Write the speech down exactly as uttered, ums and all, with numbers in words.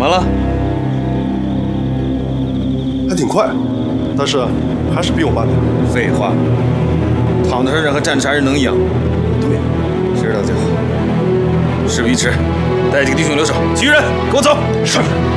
么了？ 还挺快，但是还是比我慢点。 废话，躺在上任何战士还是能赢。 对， 知道就好。事不宜迟，带几个弟兄留守，其余人跟我走。 是。